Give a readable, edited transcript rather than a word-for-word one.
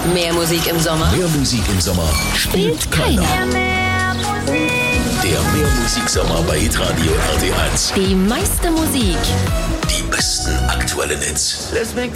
Mehr Musik im Sommer? Mehr Musik im Sommer spielt keiner. Der Mehrmusik-Sommer bei Hitradio RT1. Die meiste Musik. Die besten aktuellen Hits. Let's make